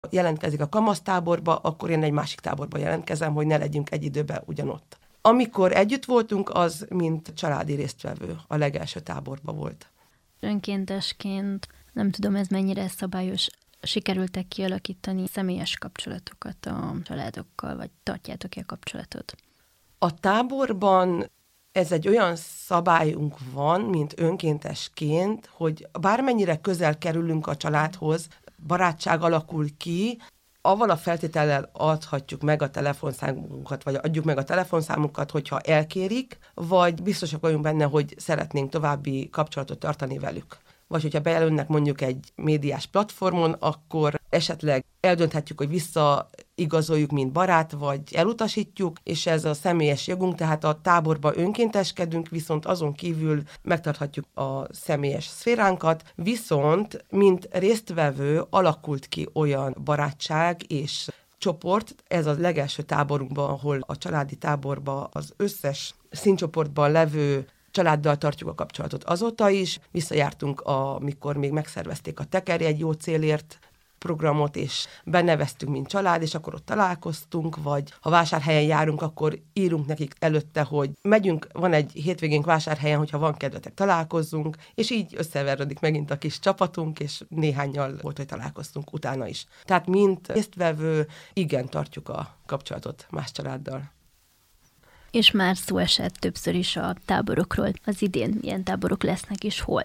jelentkezik a kamasztáborba, akkor én egy másik táborba jelentkezem, hogy ne legyünk egy időben ugyanott. Amikor együtt voltunk, az mint családi résztvevő a legelső táborba volt. Önkéntesként, nem tudom, ez mennyire szabályos, sikerültek kialakítani személyes kapcsolatokat a családokkal, vagy tartjátok-e a kapcsolatot? A táborban ez egy olyan szabályunk van, mint önkéntesként, hogy bármennyire közel kerülünk a családhoz, barátság alakul ki, avval a feltétellel adhatjuk meg a telefonszámunkat, vagy adjuk meg a telefonszámunkat, hogyha elkérik, vagy biztosak vagyunk benne, hogy szeretnénk további kapcsolatot tartani velük. Vagy hogyha bejelölnek mondjuk egy médiás platformon, akkor esetleg eldönthetjük, hogy visszaigazoljuk, mint barát, vagy elutasítjuk, és ez a személyes jogunk, tehát a táborba önkénteskedünk, viszont azon kívül megtarthatjuk a személyes szféránkat, viszont mint résztvevő alakult ki olyan barátság és csoport, ez a legelső táborunkban, ahol a családi táborban az összes színcsoportban levő családdal tartjuk a kapcsolatot azóta is. Visszajártunk, amikor még megszervezték a Tekerj egy jó célért programot, és beneveztünk, mint család, és akkor ott találkoztunk, vagy ha Vásárhelyen járunk, akkor írunk nekik előtte, hogy megyünk, van egy hétvégénk Vásárhelyen, hogyha van kedvetek, találkozzunk, és így összeverődik megint a kis csapatunk, és néhánnyal volt, hogy találkoztunk utána is. Tehát mint résztvevő, igen, tartjuk a kapcsolatot más családdal. És már szó esett többször is a táborokról. Az idén milyen táborok lesznek és hol?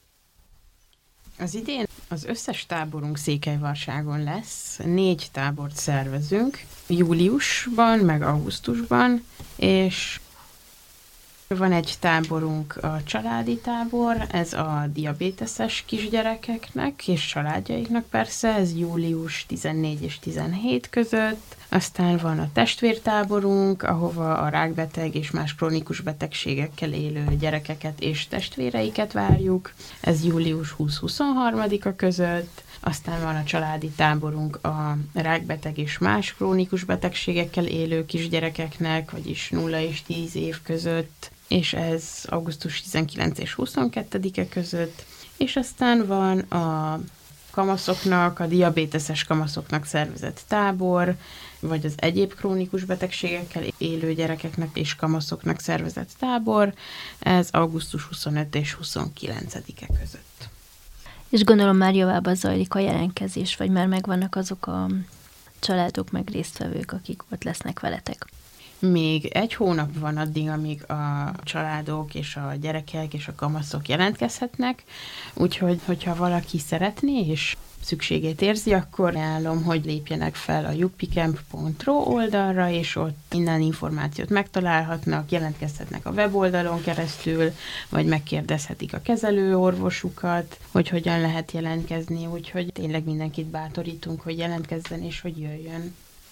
Az idén az összes táborunk Székelyvarságon lesz. 4 tábort szervezünk, júliusban, meg augusztusban, és van egy táborunk, a családi tábor, ez a diabéteses kisgyerekeknek és családjaiknak persze, ez július 14 és 17 között. Aztán van a testvértáborunk, ahova a rákbeteg és más krónikus betegségekkel élő gyerekeket és testvéreiket várjuk, ez július 20-23-a között. Aztán van a családi táborunk a rákbeteg és más krónikus betegségekkel élő kisgyerekeknek, vagyis 0 és 10 év között, és ez augusztus 19 és 22-e között. És aztán van a kamaszoknak, a diabéteses kamaszoknak szervezett tábor, vagy az egyéb krónikus betegségekkel élő gyerekeknek és kamaszoknak szervezett tábor, ez augusztus 25 és 29-e között. És gondolom már javába zajlik a jelentkezés, vagy már megvannak azok a családok meg résztvevők, akik ott lesznek veletek? Még 1 hónap van addig, amíg a családok és a gyerekek és a kamaszok jelentkezhetnek, úgyhogy, hogyha valaki szeretné és szükségét érzi, akkor ajánlom, hogy lépjenek fel a juppicamp.ro oldalra, és ott innen információt megtalálhatnak, jelentkezhetnek a weboldalon keresztül, vagy megkérdezhetik a kezelőorvosukat, hogy hogyan lehet jelentkezni, úgyhogy tényleg mindenkit bátorítunk, hogy jelentkezzen és hogy jöjjön.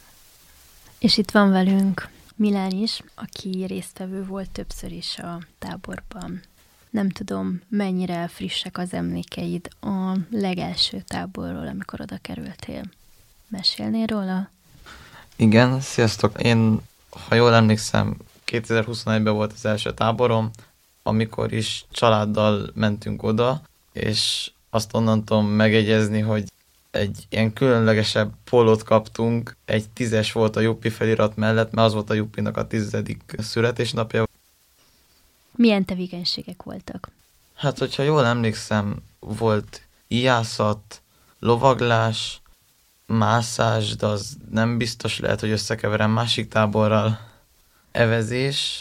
És itt van velünk Milán is, aki résztvevő volt többször is a táborban. Nem tudom, mennyire frissek az emlékeid a legelső táborról, amikor oda kerültél. Mesélnél róla? Igen, sziasztok! Én, ha jól emlékszem, 2021-ben volt az első táborom, amikor is családdal mentünk oda, és azt onnan tudom megegyezni, hogy egy ilyen különlegesebb pólót kaptunk, egy 10-es volt a Juppi felirat mellett, mert az volt a Juppinak a 10. születésnapja. Milyen tevékenységek voltak? Hát, hogyha jól emlékszem, volt ijászat, lovaglás, mászás, de az nem biztos, lehet, hogy összekeverem másik táborral, evezés.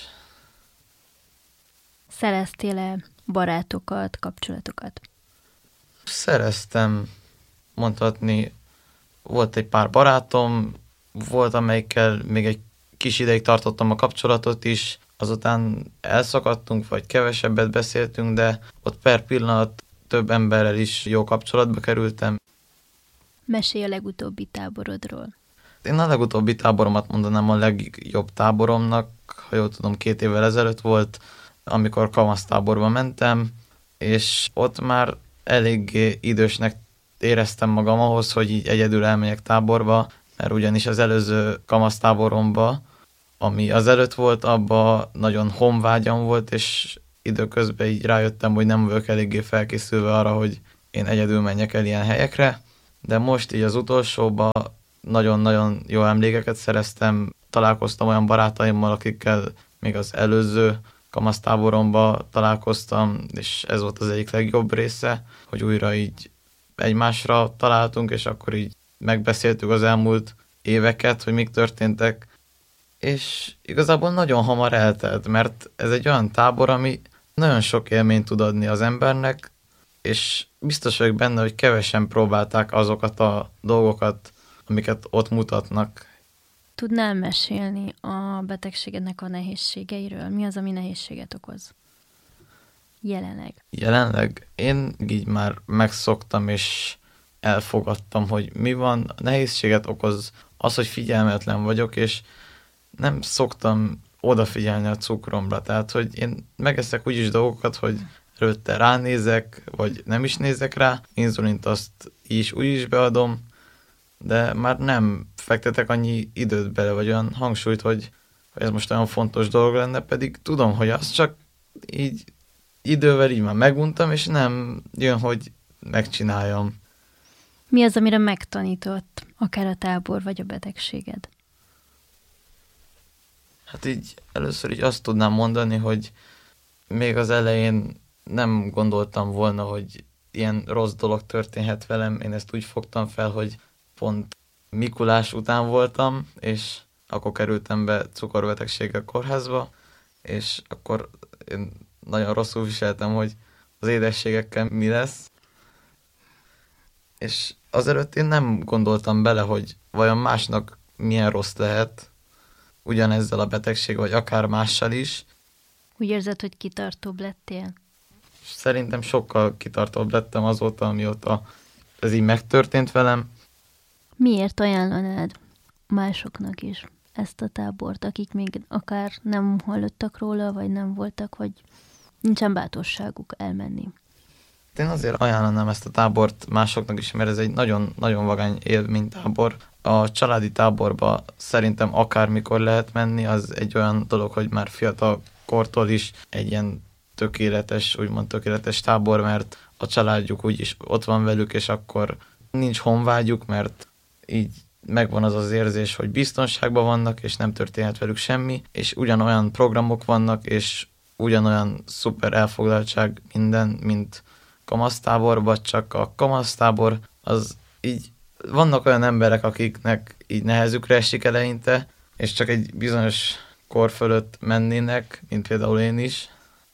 Szereztél-e barátokat, kapcsolatokat? Szereztem, mondhatni, volt egy pár barátom, volt, amelyikkel még egy kis ideig tartottam a kapcsolatot is, azután elszakadtunk, vagy kevesebbet beszéltünk, de ott per pillanat több emberrel is jó kapcsolatba kerültem. Mesélj a legutóbbi táborodról. Én a legutóbbi táboromat mondanám a legjobb táboromnak, ha jól tudom, 2 évvel ezelőtt volt, amikor kamasztáborba mentem, és ott már eléggé idősnek éreztem magam ahhoz, hogy így egyedül elmegyek táborba, mert ugyanis az előző kamasztáboromba, ami az előtt volt, abban nagyon honvágyam volt, és időközben így rájöttem, hogy nem vagyok eléggé felkészülve arra, hogy én egyedül menjek el ilyen helyekre, de most így az utolsóban nagyon-nagyon jó emlékeket szereztem, találkoztam olyan barátaimmal, akikkel még az előző kamasztáboromban találkoztam, és ez volt az egyik legjobb része, hogy újra így egymásra találtunk, és akkor így megbeszéltük az elmúlt éveket, hogy mik történtek, és igazából nagyon hamar eltelt, mert ez egy olyan tábor, ami nagyon sok élményt tud adni az embernek, és biztos vagyok benne, hogy kevesen próbálták azokat a dolgokat, amiket ott mutatnak. Tudnál mesélni a betegségednek a nehézségeiről? Mi az, ami nehézséget okoz? Jelenleg én így már megszoktam, és elfogadtam, hogy mi van. A nehézséget okoz az, hogy figyelmetlen vagyok, és nem szoktam odafigyelni a cukromra. Tehát, hogy én megeszek úgyis dolgokat, hogy előtte ránézek, vagy nem is nézek rá. Inzulint azt úgy is beadom, de már nem fektetek annyi időt bele, vagy olyan hangsúlyt, hogy ez most olyan fontos dolog lenne, pedig tudom, hogy az csak így idővel így már meguntam, és nem jön, hogy megcsináljam. Mi az, amire megtanított akár a tábor, vagy a betegséged? Hát így először így azt tudnám mondani, hogy még az elején nem gondoltam volna, hogy ilyen rossz dolog történhet velem. Én ezt úgy fogtam fel, hogy pont Mikulás után voltam, és akkor kerültem be cukorbetegséggel kórházba, és akkor én nagyon rosszul viseltem, hogy az édességekkel mi lesz. És azelőtt én nem gondoltam bele, hogy vajon másnak milyen rossz lehet ugyanezzel a betegség, vagy akár mással is. Úgy érzed, hogy kitartóbb lettél? Szerintem sokkal kitartóbb lettem azóta, amióta ez így megtörtént velem. Miért ajánlanád másoknak is ezt a tábort, akik még akár nem hallottak róla, vagy nem voltak, vagy nincsen bátorságuk elmenni? Én azért ajánlanám ezt a tábort másoknak is, mert ez egy nagyon-nagyon vagány élménytábor. A családi táborba szerintem akármikor lehet menni, az egy olyan dolog, hogy már fiatal kortól is egy ilyen úgymond tökéletes tábor, mert a családjuk úgyis ott van velük, és akkor nincs honvágyuk, mert így megvan az az érzés, hogy biztonságban vannak, és nem történhet velük semmi, és ugyanolyan programok vannak, és ugyanolyan szuper elfoglaltság minden, mint kamasztáborban, csak a kamasztábor az így vannak olyan emberek, akiknek így nehezükre esik eleinte, és csak egy bizonyos kor fölött mennének, mint például én is.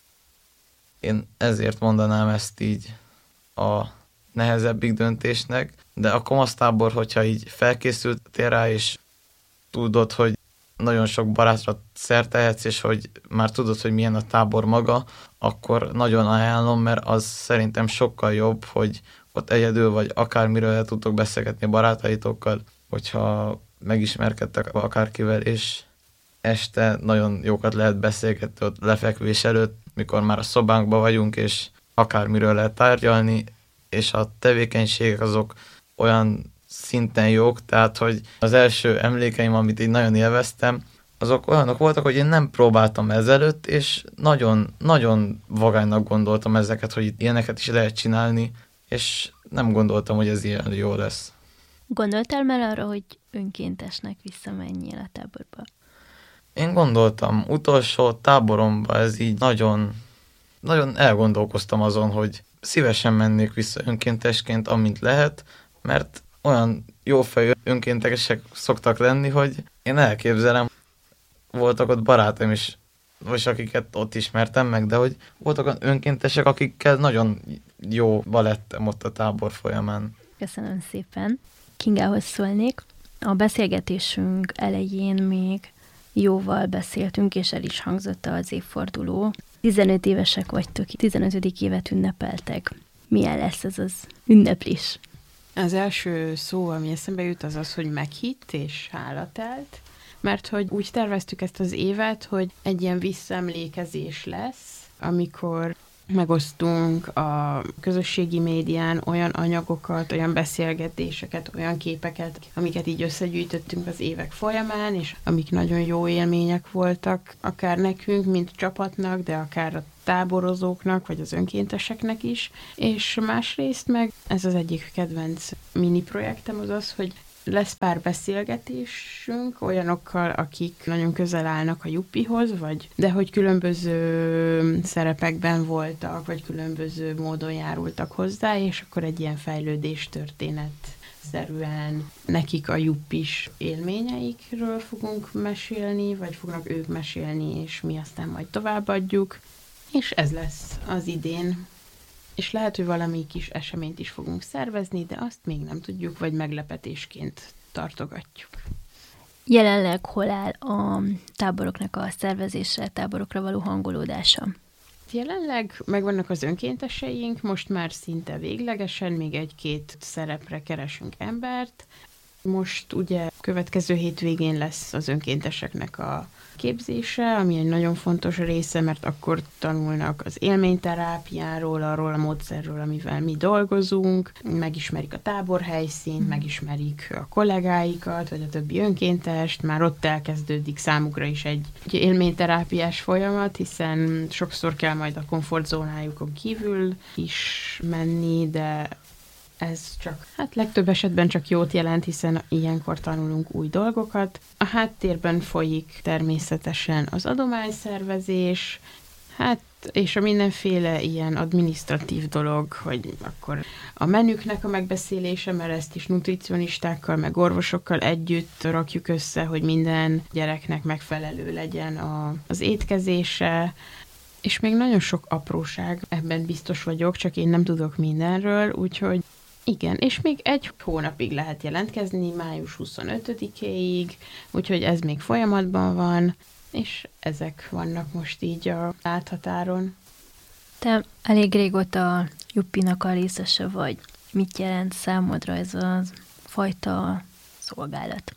Én ezért mondanám ezt így a nehezebbik döntésnek, de a kamasztábor, hogyha így felkészültél rá, és tudod, hogy nagyon sok barátra szert tehetsz, és hogy már tudod, hogy milyen a tábor maga, akkor nagyon ajánlom, mert az szerintem sokkal jobb, hogy ott egyedül vagy akármiről el tudtok beszélgetni barátaitokkal, hogyha megismerkedtek akárkivel, és este nagyon jókat lehet beszélgetni ott lefekvés előtt, mikor már a szobánkban vagyunk, és akármiről lehet tárgyalni, és a tevékenységek azok olyan szinten jók, tehát hogy az első emlékeim, amit így nagyon élveztem, azok olyanok voltak, hogy én nem próbáltam ezelőtt, és nagyon vagánynak gondoltam ezeket, hogy ilyeneket is lehet csinálni, és nem gondoltam, hogy ez ilyen jó lesz. Gondoltál már arra, hogy önkéntesnek visszamenjél a táborba? Én gondoltam, utolsó táboromban ez így nagyon elgondolkoztam azon, hogy szívesen mennék vissza önkéntesként, amint lehet, mert olyan jófejű önkéntesek szoktak lenni, hogy én elképzelem, voltak ott barátaim is, vagy akiket ott ismertem meg, de hogy voltak olyan önkéntesek, akikkel nagyon jóba lettem ott a tábor folyamán. Köszönöm szépen. Kingához szólnék. A beszélgetésünk elején még jóval beszéltünk, és el is hangzott az évforduló. 15 évesek vagytok, 15. évet ünnepeltek. Milyen lesz ez az ünneplés? Az első szó, ami eszembe jut, az az, hogy meghitt és hálatelt, mert hogy úgy terveztük ezt az évet, hogy egy ilyen visszaemlékezés lesz, amikor megosztunk a közösségi médián olyan anyagokat, olyan beszélgetéseket, olyan képeket, amiket így összegyűjtöttünk az évek folyamán, és amik nagyon jó élmények voltak, akár nekünk, mint csapatnak, de akár a táborozóknak, vagy az önkénteseknek is. És másrészt meg ez az egyik kedvenc mini projektem az, hogy lesz pár beszélgetésünk olyanokkal, akik nagyon közel állnak a Juppihoz, de hogy különböző szerepekben voltak, vagy különböző módon járultak hozzá, és akkor egy ilyen fejlődés történetszerűen nekik a Juppis élményeikről fogunk mesélni, vagy fognak ők mesélni, és mi aztán majd továbbadjuk. És ez lesz az idén. És lehet, hogy valami kis eseményt is fogunk szervezni, de azt még nem tudjuk, vagy meglepetésként tartogatjuk. Jelenleg hol áll a táboroknak a szervezése, táborokra való hangolódása? Jelenleg megvannak az önkénteseink, most már szinte véglegesen, még egy-két szerepre keresünk embert. Most ugye következő hétvégén lesz az önkénteseknek a képzése, ami egy nagyon fontos része, mert akkor tanulnak az élményterápiáról, arról a módszerről, amivel mi dolgozunk, megismerik a táborhelyszínt, megismerik a kollégáikat, vagy a többi önkéntest, már ott elkezdődik számukra is egy élményterápiás folyamat, hiszen sokszor kell majd a komfortzónájukon kívül is menni, de ez csak, legtöbb esetben csak jót jelent, hiszen ilyenkor tanulunk új dolgokat. A háttérben folyik természetesen az adományszervezés, és a mindenféle ilyen adminisztratív dolog, hogy akkor a menüknek a megbeszélése, mert ezt is nutricionistákkal, meg orvosokkal együtt rakjuk össze, hogy minden gyereknek megfelelő legyen az étkezése, és még nagyon sok apróság, ebben biztos vagyok, csak én nem tudok mindenről, úgyhogy igen, és még egy hónapig lehet jelentkezni, május 25-éig, úgyhogy ez még folyamatban van, és ezek vannak most így a láthatáron. Te elég régóta Juppinak a részese vagy. Mit jelent számodra ez a fajta szolgálat?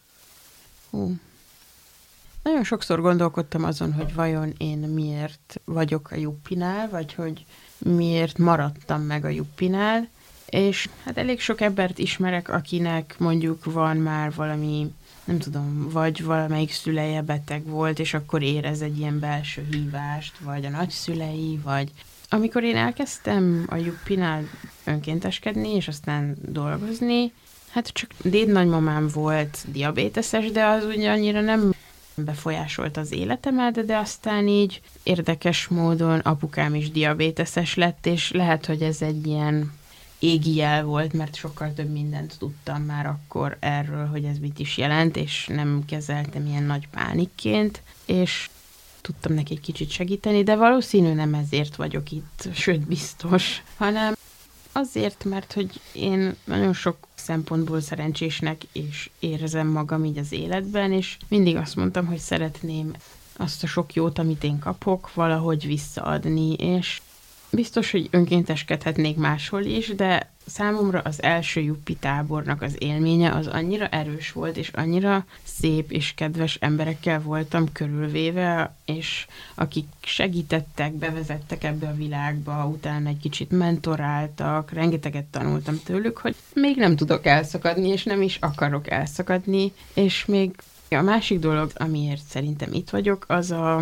Nagyon sokszor gondolkodtam azon, hogy vajon én miért vagyok a Juppinál, vagy hogy miért maradtam meg a Juppinál, és elég sok embert ismerek, akinek mondjuk van már valami, nem tudom, vagy valamelyik szüleje beteg volt, és akkor érez egy ilyen belső hívást, vagy a nagyszülei, vagy amikor én elkezdtem a Juppinál önkénteskedni, és aztán dolgozni, csak dédnagymamám volt diabéteses, de az ugye annyira nem befolyásolt az életemet, de aztán így érdekes módon apukám is diabéteses lett, és lehet, hogy ez egy ilyen égi jel volt, mert sokkal több mindent tudtam már akkor erről, hogy ez mit is jelent, és nem kezeltem ilyen nagy pánikként, és tudtam neki egy kicsit segíteni, de valószínű nem ezért vagyok itt, sőt biztos, hanem azért, mert hogy én nagyon sok szempontból szerencsésnek és érzem magam így az életben, és mindig azt mondtam, hogy szeretném azt a sok jót, amit én kapok, valahogy visszaadni, és biztos, hogy önkénteskedhetnék máshol is, de számomra az első Juppi tábornak az élménye az annyira erős volt, és annyira szép és kedves emberekkel voltam körülvéve, és akik segítettek, bevezettek ebbe a világba, utána egy kicsit mentoráltak, rengeteget tanultam tőlük, hogy még nem tudok elszakadni, és nem is akarok elszakadni, és még a másik dolog, amiért szerintem itt vagyok, az a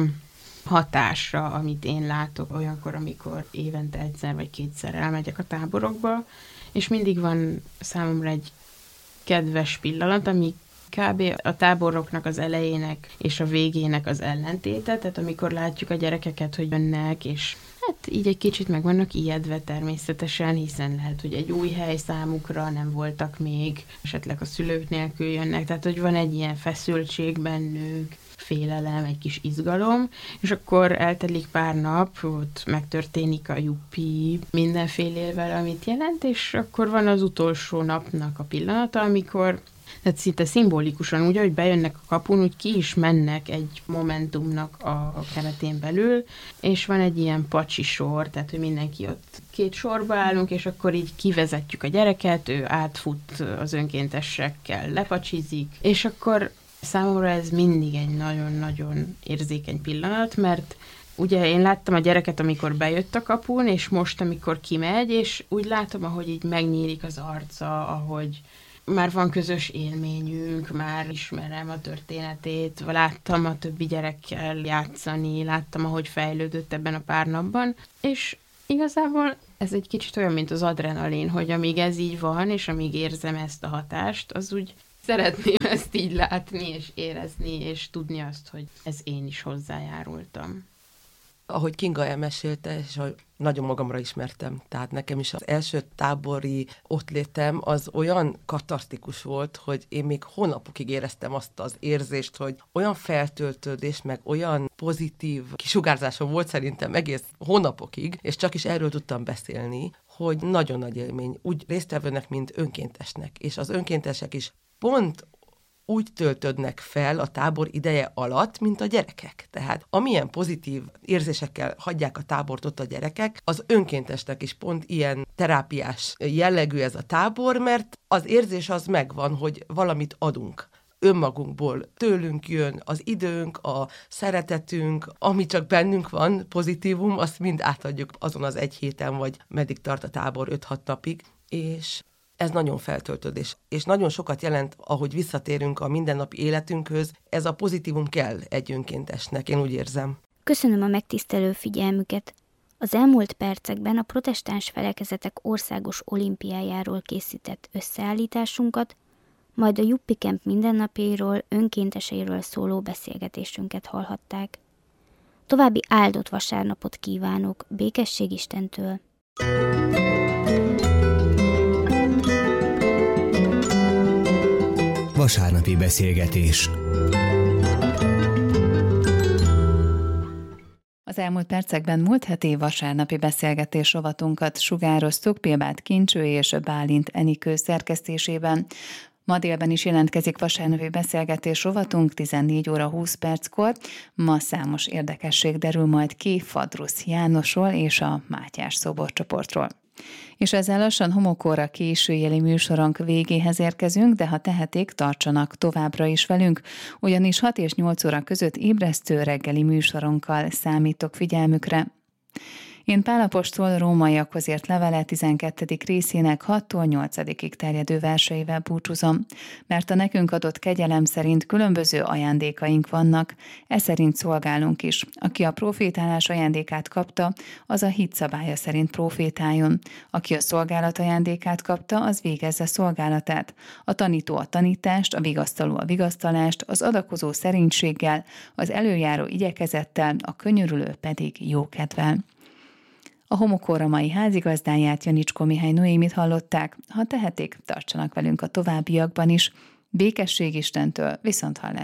hatásra, amit én látok olyankor, amikor évente egyszer vagy kétszer elmegyek a táborokba, és mindig van számomra egy kedves pillanat, ami kb. A táboroknak az elejének és a végének az ellentéte, tehát amikor látjuk a gyerekeket, hogy jönnek, és így egy kicsit meg vannak ijedve természetesen, hiszen lehet, hogy egy új hely számukra nem voltak még, esetleg a szülők nélkül jönnek, tehát hogy van egy ilyen feszültség bennük, félelem, egy kis izgalom, és akkor eltelik pár nap, ott megtörténik a Juppi mindenfélével, amit jelent, és akkor van az utolsó napnak a pillanata, amikor tehát szinte szimbolikusan úgy, hogy bejönnek a kapun, úgy ki is mennek egy momentumnak a keretén belül, és van egy ilyen pacsi sor, tehát hogy mindenki ott két sorba állunk, és akkor így kivezetjük a gyereket, ő átfut az önkéntesekkel, lepacsizik, és akkor számomra ez mindig egy nagyon-nagyon érzékeny pillanat, mert Ugye én láttam a gyereket, amikor bejött a kapun, és most, amikor kimegy, és úgy látom, ahogy így megnyílik az arca, ahogy már van közös élményünk, már ismerem a történetét, láttam a többi gyerekkel játszani, láttam, ahogy fejlődött ebben a pár napban, és igazából ez egy kicsit olyan, mint az adrenalin, hogy amíg ez így van, és amíg érzem ezt a hatást, az úgy szeretném ezt így látni, és érezni, és tudni azt, hogy ez én is hozzájárultam. Ahogy Kinga elmesélte, és ahogy nagyon magamra ismertem, tehát nekem is az első tábori ottlétem az olyan katartikus volt, hogy én még hónapokig éreztem azt az érzést, hogy olyan feltöltődés, meg olyan pozitív kisugárzásom volt szerintem egész hónapokig, és csak is erről tudtam beszélni, hogy nagyon nagy élmény, úgy résztvevőnek, mint önkéntesnek, és az önkéntesek is pont úgy töltödnek fel a tábor ideje alatt, mint a gyerekek. Tehát amilyen pozitív érzésekkel hagyják a tábort ott a gyerekek, az önkéntesnek is pont ilyen terápiás jellegű ez a tábor, mert az érzés az megvan, hogy valamit adunk önmagunkból. Tőlünk jön az időnk, a szeretetünk, ami csak bennünk van, pozitívum, azt mind átadjuk azon az egy héten, vagy meddig tart a tábor 5-6 napig, és ez nagyon feltöltődés, és nagyon sokat jelent, ahogy visszatérünk a mindennapi életünkhöz, ez a pozitívum kell egy önkéntesnek, én úgy érzem. Köszönöm a megtisztelő figyelmüket. Az elmúlt percekben a protestáns felekezetek országos olimpiájáról készített összeállításunkat, majd a Juppi Camp mindennapjairól, önkénteseiről szóló beszélgetésünket hallhatták. További áldott vasárnapot kívánok, békesség Istentől! Vasárnapi beszélgetés. Az elmúlt percekben múlt heti vasárnapi beszélgetés rovatunkat sugároztuk Pilbád Kincső és Bálint Enikő szerkesztésében. Ma délben is jelentkezik vasárnapi beszélgetés rovatunk 14 óra 20 perckor. Ma számos érdekesség derül majd ki Fadrusz Jánosról és a Mátyás szoborcsoportról. És ezzel lassan homokóra későjeli műsorunk végéhez érkezünk, de ha tehetik, tartsanak továbbra is velünk, ugyanis 6 és 8 óra között ébresztő reggeli műsorunkkal számítok figyelmükre. Én Pál apostol rómaiakhoz írt levele 12. részének 6-tól 8-ig terjedő verseivel búcsúzom, mert a nekünk adott kegyelem szerint különböző ajándékaink vannak, ez szerint szolgálunk is. Aki a profétálás ajándékát kapta, az a hit szabálya szerint profétáljon. Aki a szolgálat ajándékát kapta, az végezze szolgálatát. A tanító a tanítást, a vigasztaló a vigasztalást, az adakozó szerénységgel, az előjáró igyekezettel, a könyörülő pedig jókedvel. A homokóra mai házigazdáját, Janicskó Mihály Noémit hallották. Ha tehetik, tartsanak velünk a továbbiakban is. Békesség Istentől, viszonthallásra!